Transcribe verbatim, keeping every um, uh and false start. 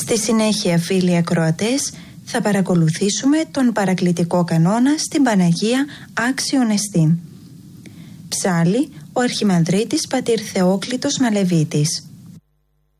Στη συνέχεια, φίλοι ακροατές, θα παρακολουθήσουμε τον παρακλητικό κανόνα στην Παναγία Άξιον Εστίν. Ψάλλει ο Αρχιμανδρίτης πατήρ Θεόκλητος Μαλεβίτης.